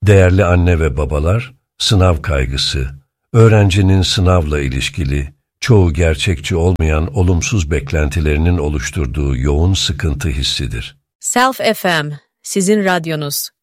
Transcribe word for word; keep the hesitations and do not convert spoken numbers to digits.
Değerli anne ve babalar, sınav kaygısı, öğrencinin sınavla ilişkili, çoğu gerçekçi olmayan olumsuz beklentilerinin oluşturduğu yoğun sıkıntı hissidir. Self F M, sizin radyonuz.